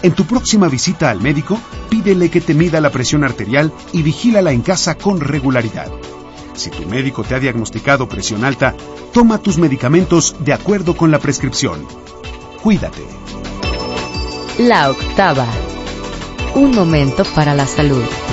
En tu próxima visita al médico, pídele que te mida la presión arterial y vigílala en casa con regularidad. Si tu médico te ha diagnosticado presión alta, toma tus medicamentos de acuerdo con la prescripción. Cuídate. La Octava. Un momento para la salud.